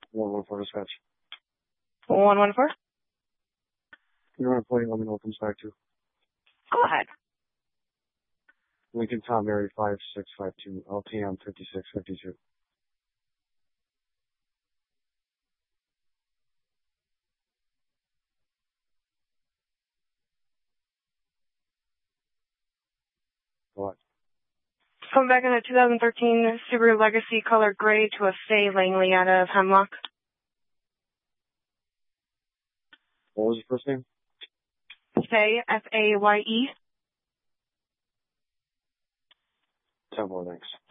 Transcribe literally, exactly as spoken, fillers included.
one one four dispatch. one one four? You're on a plane, let me know what comes back to. Go ahead. Lincoln Tom Mary five six five two, L T M fifty-six fifty-two. What? Coming back in a two thousand thirteen Subaru Legacy color gray to a Faye Langley out of Hemlock. What was your first name? Faye, F A Y E. Ten more, thanks.